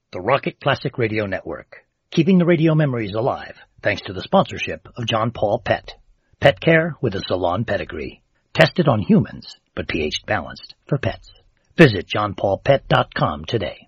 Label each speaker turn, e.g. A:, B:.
A: The Rocket Classic Radio Network, keeping the radio memories alive thanks to the sponsorship of John Paul Pet. Pet care with a salon pedigree. Tested on humans, but pH balanced for pets. Visit johnpaulpet.com today.